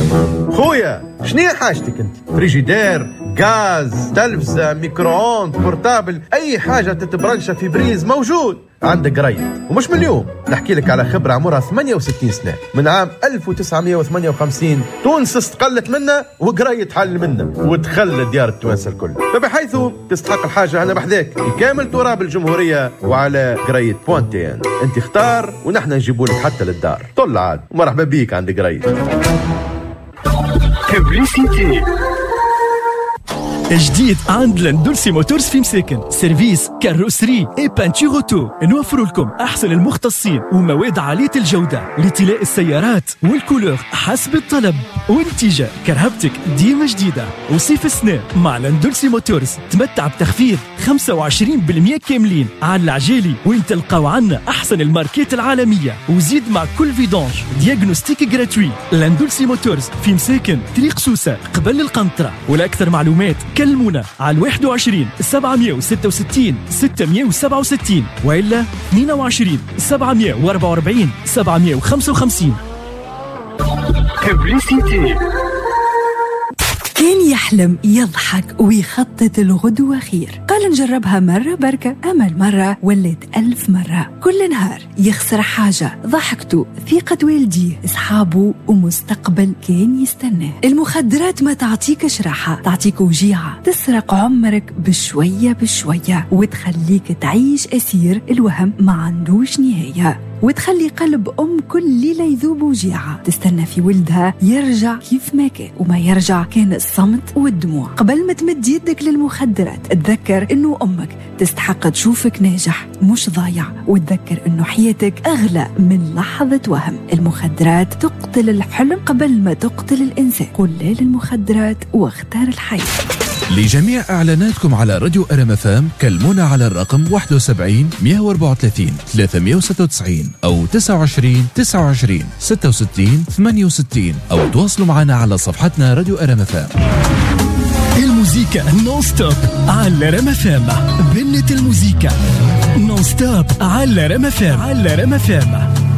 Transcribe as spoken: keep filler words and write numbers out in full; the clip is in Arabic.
خويا شنو حاجتك انت؟ فريجيدير، غاز، تلفزة، ميكرووند، بورتابل، اي حاجة تتبرنشها في بريز موجود عندك قريت. ومش من اليوم، نحكي لك على خبرة عمرها ثمانية وستين سنة. من عام ألف وتسعمائة وثمانية وخمسين تونس استقلت منا وقريت حل منا وتخلت ديار التوانسة الكل، فبحيث تستحق الحاجة أنا بحذاك بكامل تراب الجمهورية وعلى قريت بوانتين. انت اختار ونحن نجيبوا لك حتى للدار. طل عاد ومرحبا بيك عند قريت. كبريسيتي جديد عند لاندولسي موتورز في مساكن، سيرفيس كاروسري اي بانتور اوتو. نوفر لكم احسن المختصين ومواد عاليه الجوده لطلاء السيارات والكولور حسب الطلب. وانتجا كرهبتك ديما جديده. وصيف السنة مع لاندولسي موتورز تمتع بتخفيض خمسة وعشرين بالمئة كاملين على العجالي، وين تلقاو عنا احسن الماركات العالميه. وزيد مع كل فيدونج دياغنوستيك جراتوي. لاندولسي موتورز في مساكن طريق سوسه قبل القنطره. ولاكثر معلومات كلمونا على واحد وعشرين سبعمائة وستة وستين ستمائة وسبعة وستين وإلا اثنين وعشرين سبعمائة وأربعة وأربعين سبعمائة وخمسة وخمسين. كبريسيتي كان يحلم يضحك ويخطط الغدوة خير. قال نجربها مرة بركة، أمل مرة ولد ألف مرة. كل نهار يخسر حاجة، ضحكته، ثقة والديه، أصحابه، ومستقبل كان يستناه. المخدرات ما تعطيكش راحة، تعطيك وجيعة، تسرق عمرك بشوية بشوية وتخليك تعيش أسير الوهم ما عندوش نهاية، وتخلي قلب أم كل ليلة يذوب وجيعة، تستنى في ولدها يرجع كيف ما كان، وما يرجع كان الصمت والدموع. قبل ما تمد يدك للمخدرات تذكر إنه أمك تستحق تشوفك ناجح مش ضايع، وتذكر إنه حياتك أغلى من لحظة وهم. المخدرات تقتل الحلم قبل ما تقتل الإنسان. قل لا للمخدرات واختار الحياة. لجميع إعلاناتكم على راديو أرم اف ام كلمونا على الرقم واحد وسبعين مئة وأربعة وثلاثين ثلاثمائة وستة وتسعين أو تسعة وعشرين تسعة وعشرين ستة وستين ثمانية وستين أو تواصلوا معنا على صفحتنا راديو أرم اف ام. الموسيقى نون ستوب على رم اف ام. بنت الموسيقى نون ستوب على رم اف ام على رم اف ام.